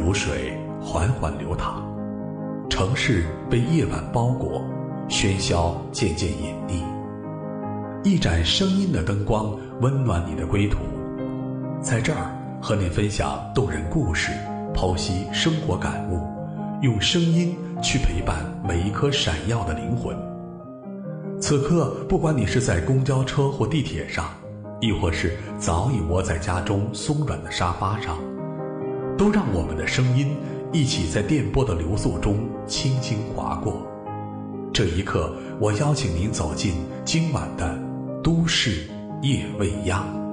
如水缓缓流淌，城市被夜晚包裹，喧嚣渐渐隐匿。一盏声音的灯光温暖你的归途，在这儿和你分享动人故事，剖析生活感悟，用声音去陪伴每一颗闪耀的灵魂。此刻，不管你是在公交车或地铁上，亦或是早已窝在家中松软的沙发上，都让我们的声音一起在电波的流速中轻轻划过。这一刻，我邀请您走进今晚的都市夜未央。